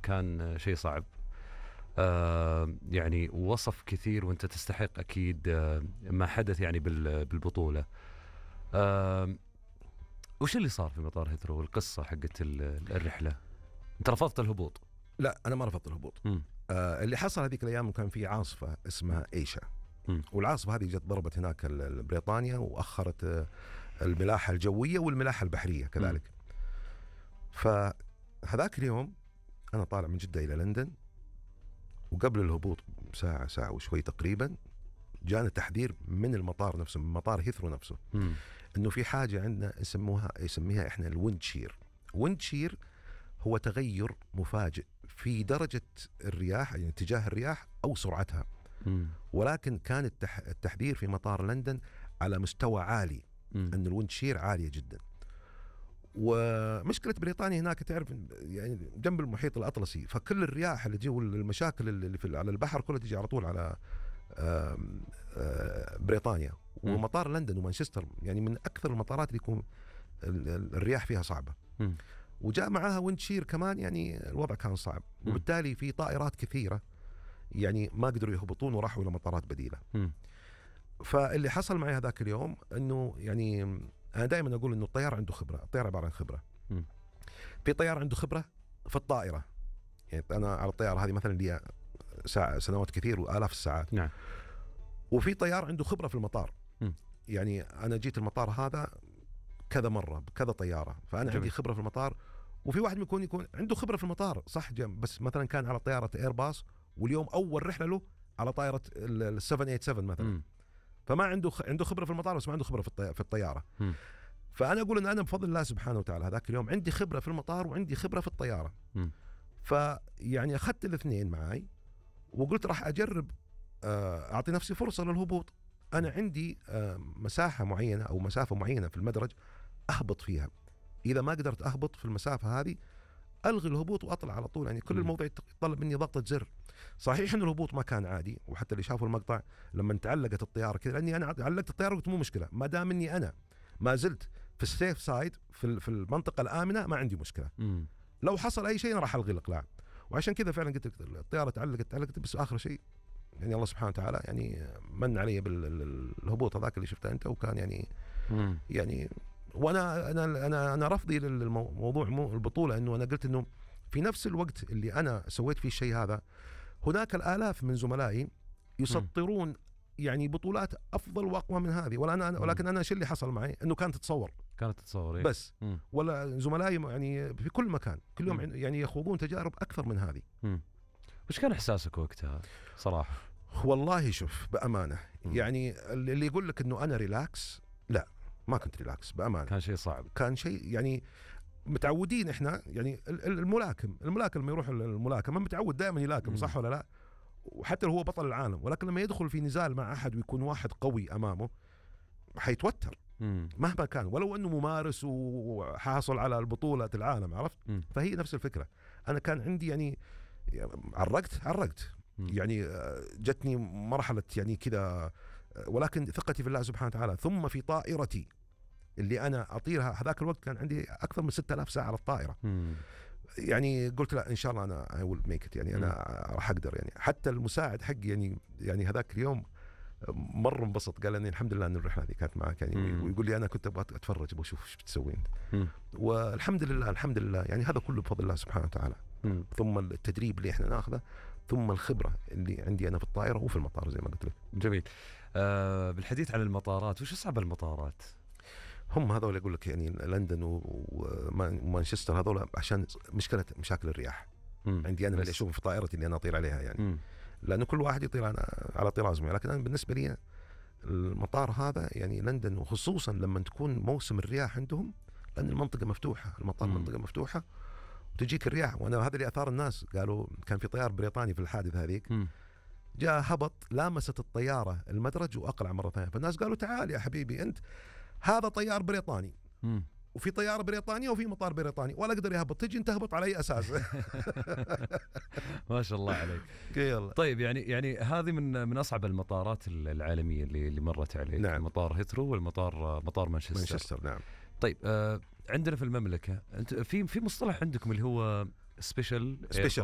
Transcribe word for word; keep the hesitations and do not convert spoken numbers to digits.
كان شيء صعب. آه يعني وصف كثير وأنت تستحق أكيد آه ما حدث يعني بالبطولة. آه وش اللي صار في مطار هيثرو والقصة حقت الرحلة؟ أنت رفضت الهبوط؟ لا أنا ما رفضت الهبوط. آه اللي حصل هذيك الأيام كان في عاصفة اسمها إيشا، م. والعاصفة هذه جت ضربت هناك بريطانيا وأخرت الملاحة الجوية والملاحة البحرية كذلك. م. فهذاك اليوم أنا طالع من جدة إلى لندن، وقبل الهبوط ساعة ساعة وشوي تقريبا جانا تحذير من المطار نفسه، من مطار هيثرو نفسه، م. إنه في حاجة عندنا يسموها يسميها إحنا الويند شير. ويند شير هو تغير مفاجئ في درجة الرياح، يعني اتجاه الرياح أو سرعتها. م. ولكن كان التحذير في مطار لندن على مستوى عالي، م. أن الويند شير عالية جدا. ومشكلة بريطانيا هناك تعرف يعني جنب المحيط الأطلسي، فكل الرياح اللي تجي والمشاكل اللي في على البحر كلها تجي على طول على بريطانيا. ومطار لندن ومانشستر يعني من أكثر المطارات اللي يكون الرياح فيها صعبة. م. وجاء معها ويند شير كمان، يعني الوضع كان صعب. م. وبالتالي في طائرات كثيرة يعني ما قدروا يهبطون وراحوا إلى مطارات بديلة. م. فاللي حصل معي هذاك اليوم أنه يعني أنا دائما أقول أنه الطيار عنده خبرة، الطيار عبارة عن خبرة. م. في طيار عنده خبرة في الطائرة، يعني أنا على الطيارة هذه مثلا لي ساعة سنوات كثير وآلاف الساعات. نعم. وفي طيار عنده خبرة في المطار. م. يعني أنا جيت المطار هذا كذا مرة بكذا طيارة، فأنا جميل. عندي خبرة في المطار. وفي واحد يكون يكون عنده خبرة في المطار صح جم، بس مثلا كان على طيارة إيرباص واليوم أول رحلة له على طائرة ال سبعمية وسبعة وثمانين مثلا. م. فما عنده خ... عنده خبرة في المطار بس ما عنده خبرة في, الطي... في الطيارة. م. فأنا أقول إن أنا بفضل الله سبحانه وتعالى هذاك اليوم عندي خبرة في المطار وعندي خبرة في الطيارة. م. فيعني أخذت الاثنين معي وقلت راح أجرب أعطي نفسي فرصة للهبوط. أنا عندي مساحة معينة أو مسافة معينة في المدرج أهبط فيها، إذا ما قدرت أهبط في المسافة هذه ألغي الهبوط وأطلع على طول. يعني كل الموضوع يتطلب مني ضغطة زر. صحيح أن الهبوط ما كان عادي، وحتى اللي شافوا المقطع لما تعلقت الطيارة كذا، لأني أنا علقت الطيارة قلت مو مشكلة ما دام إني أنا ما زلت في السيف سايد في في المنطقة الآمنة ما عندي مشكلة. م. لو حصل أي شيء أنا راح ألغي الإقلاع. وعشان كذا فعلا قلت لك الطيارة تعلقت تعلقت بس آخر شيء يعني الله سبحانه وتعالى يعني من علي بالهبوط هذاك اللي شفته أنت، وكان يعني م. يعني وانا انا انا انا رفضي للموضوع مو البطوله، انه انا قلت انه في نفس الوقت اللي انا سويت فيه الشيء هذا هناك الالاف من زملائي يسطرون يعني بطولات افضل واقوى من هذه. ولا انا ولكن انا شو اللي حصل معي انه كانت تتصور كانت تتصور بس م. ولا زملائي يعني في كل مكان كل يوم م. يعني يخوضون تجارب اكثر من هذه. م. وش كان احساسك وقتها صراحه؟ والله شوف بامانه م. يعني اللي يقول لك انه انا ريلاكس، لا ما كنت ريلاكس بأمانة. كان شيء صعب، كان شيء يعني متعودين إحنا يعني الملاكم الملاكم لما يروح الملاكمة متعود دائما يلاكم صح ولا لا، وحتى لو هو بطل العالم، ولكن لما يدخل في نزال مع أحد ويكون واحد قوي أمامه حيتوتر م. مهما كان ولو أنه ممارس وحاصل على البطولة العالم عرفت. م. فهي نفس الفكرة. أنا كان عندي يعني عرقت عرقت م. يعني جتني مرحلة يعني كذا، ولكن ثقتي في الله سبحانه وتعالى. ثم في طائرتي اللي أنا أطيرها هذاك الوقت كان عندي أكثر من ستة آلاف ساعة على الطائرة. مم. يعني قلت لا إن شاء الله أنا I will make it، يعني أنا راح أقدر. يعني حتى المساعد حقي يعني يعني هذاك اليوم مرة انبسط، قال لي الحمد لله أن الرحلة هذه كانت معك يعني. مم. ويقول لي أنا كنت أبغى أتفرج أبغى أشوف إيش بتسوي أنت. والحمد لله الحمد لله يعني هذا كله بفضل الله سبحانه وتعالى. مم. ثم التدريب اللي إحنا ناخذه، ثم الخبرة اللي عندي أنا في الطائرة وفي المطار زي ما قلت لك. جميل. آه بالحديث عن المطارات، وش أصعب المطارات؟ هم هذول يقول لك يعني لندن ومانشستر هذول عشان مشكلة مشاكل الرياح. م. عندي أنا اللي أشوف في طائرتي اللي أنا أطير عليها يعني. م. لأن كل واحد يطير على طراز معين، لكن أنا بالنسبة لي المطار هذا يعني لندن، وخصوصا لما تكون موسم الرياح عندهم، لأن المنطقة مفتوحة، المطار م. منطقة مفتوحة وتجيك الرياح. وأنا هذا اللي أثار الناس، قالوا كان في طيار بريطاني في الحادث هذيك م. جاء هبط لامست الطيارة المدرج وأقلع مرة ثانية. فالناس قالوا تعال يا حبيبي أنت هذا طيار بريطاني م. وفي طيارة بريطانية وفي مطار بريطاني ولا قدر يهبط، تجي انت تهبط على أي أساس؟ ما شاء الله عليك. طيب يعني يعني هذه من من أصعب المطارات العالمية اللي اللي مرت عليك. نعم. مطار هيثرو والمطار مطار مانشستر. مانشستر نعم. طيب آه عندنا في المملكة في في مصطلح عندكم اللي هو سبيشال